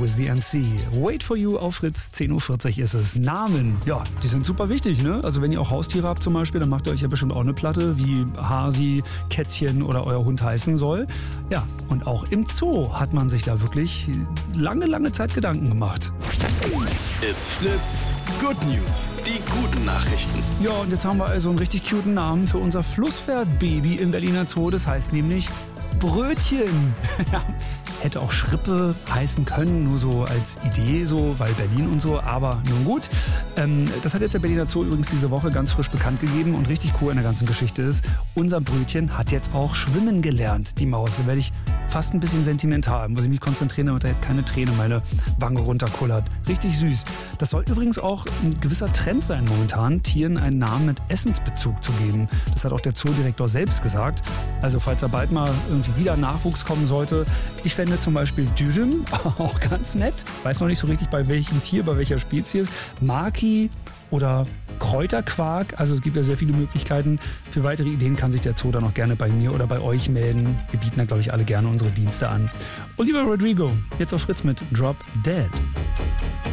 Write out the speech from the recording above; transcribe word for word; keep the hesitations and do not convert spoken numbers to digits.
with the M C. Wait for you auf Fritz, zehn Uhr vierzig ist es. Namen, ja, die sind super wichtig, ne? Also wenn ihr auch Haustiere habt zum Beispiel, dann macht ihr euch ja bestimmt auch eine Platte, wie Hasi, Kätzchen oder euer Hund heißen soll. Ja, und auch im Zoo hat man sich da wirklich lange, lange Zeit Gedanken gemacht. It's Fritz. Good News. Die guten Nachrichten. Ja, und jetzt haben wir also einen richtig cuten Namen für unser Flusspferdbaby im Berliner Zoo. Das heißt nämlich Brötchen. Hätte auch Schrippe heißen können, nur so als Idee, so, weil Berlin und so, aber nun gut. Ähm, das hat jetzt der Berliner Zoo übrigens diese Woche ganz frisch bekannt gegeben und richtig cool in der ganzen Geschichte ist, unser Brötchen hat jetzt auch schwimmen gelernt, die Maus. Da werde ich fast ein bisschen sentimental, muss ich mich konzentrieren, damit da jetzt keine Träne meine Wange runterkullert. Richtig süß. Das soll übrigens auch ein gewisser Trend sein momentan, Tieren einen Namen mit Essensbezug zu geben. Das hat auch der Zoodirektor selbst gesagt. Also falls da bald mal irgendwie wieder Nachwuchs kommen sollte, ich fände zum Beispiel Dürüm auch ganz nett. Weiß noch nicht so richtig bei welchem Tier, bei welcher Spezies. Maki oder Kräuterquark. Also es gibt ja sehr viele Möglichkeiten. Für weitere Ideen kann sich der Zoo dann auch gerne bei mir oder bei euch melden. Wir bieten da, glaube ich, alle gerne unsere Dienste an. Oliver Rodrigo, jetzt auf Fritz mit Drop Dead.